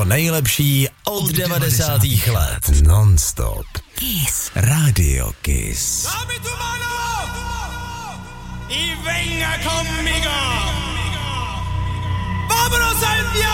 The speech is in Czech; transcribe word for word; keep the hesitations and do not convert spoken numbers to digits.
nejlepší od devadesátých let. Non-stop. Kiss. Radio Kiss. Dame tu mano y venga conmigo. Vámonos al viaje.